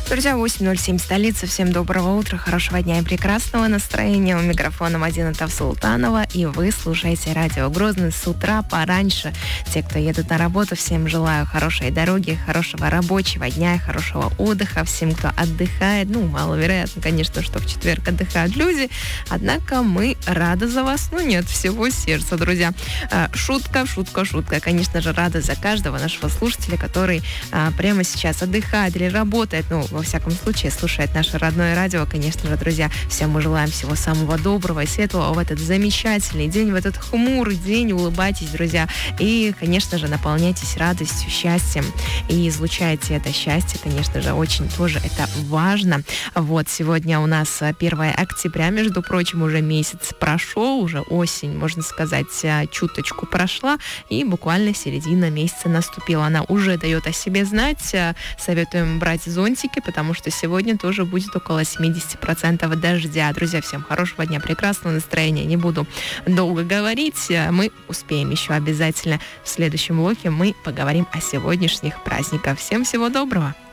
Друзья, 8:07 столица. Всем доброго утра, хорошего дня и прекрасного настроения. У микрофона Мадина Тавсултанова. И вы слушаете радио Грозный с утра пораньше. Те, кто едут на работу, всем желаю хорошей дороги, хорошего рабочего дня и хорошего отдыха. Всем, кто отдыхает, маловероятно, конечно, что в четверг отдыхают люди. Однако мы рады за вас, не от всего сердца, друзья. Шутка. Конечно же, рада за каждого нашего слушателя, который прямо сейчас отдыхает или работает, во всяком случае, слушает наше родное радио. Конечно же, друзья, всем мы желаем всего самого доброго и светлого в этот замечательный день, в этот хмурый день. Улыбайтесь, друзья, и, конечно же, наполняйтесь радостью, счастьем и излучайте это счастье, конечно же, очень тоже это важно. Сегодня у нас 1 октября, между прочим, уже месяц прошел, уже осень, можно сказать, чуточку прошла, и буквально середина месяца наступила. Она уже дает о себе знать. Советуем брать зонтики, потому что сегодня тоже будет около 70% дождя. Друзья, всем хорошего дня, прекрасного настроения. Не буду долго говорить. Мы успеем еще обязательно в следующем блоке. Мы поговорим о сегодняшних праздниках. Всем всего доброго!